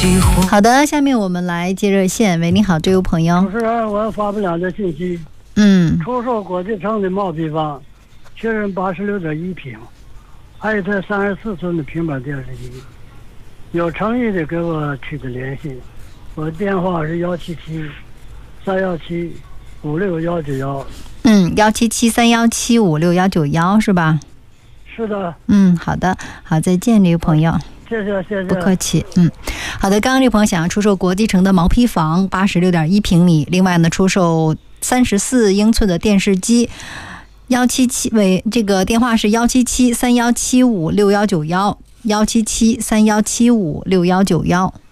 好的，下面我们来接热线。喂，你好，这位朋友。 主持人，我要发布两条信息。出售国际城的毛坯房，确认86.1平，还有一台34寸的平板电视机。有诚意的给我取得联系，我的电话是177-317-56191。 177-317-56191是吧？ 是的。 好的，好，再见，这位朋友。 谢谢。 不客气。好的，刚刚这位朋友想要出售国际城的毛坯房86.1平米，另外呢出售34英寸的电视机。177这个电话是177-317-56191，177-317-56191。